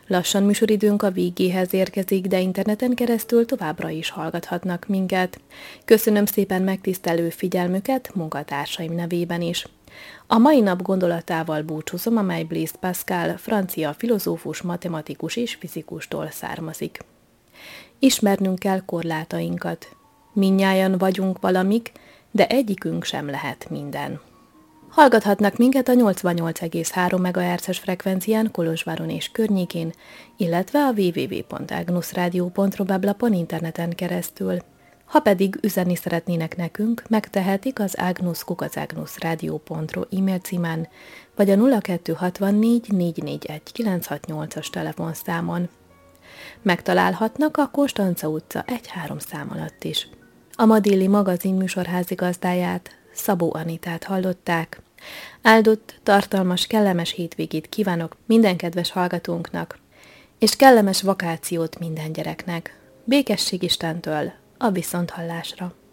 Lassan műsoridőnk a végéhez érkezik, de interneten keresztül továbbra is hallgathatnak minket. Köszönöm szépen megtisztelő figyelmüket munkatársaim nevében is. A mai nap gondolatával búcsúzom, amely Blaise Pascal, francia filozófus, matematikus és fizikustól származik. Ismernünk kell korlátainkat. Mindnyájan vagyunk valamik, de egyikünk sem lehet minden. Hallgathatnak minket a 88,3 MHz-es frekvencián Kolozsváron és környékén, illetve a www.agnusradio.ru weblapon interneten keresztül. Ha pedig üzenni szeretnének nekünk, megtehetik az agnus@agnusradio.ru e-mail címen, vagy a 0264 441 968-as telefonszámon. Megtalálhatnak a Konstanca utca 1-3 szám alatt is. A ma déli magazin műsorházigazdáját, Szabó Anitát hallották. Áldott, tartalmas, kellemes hétvégét kívánok minden kedves hallgatónknak, és kellemes vakációt minden gyereknek. Békesség Istentől, a viszonthallásra!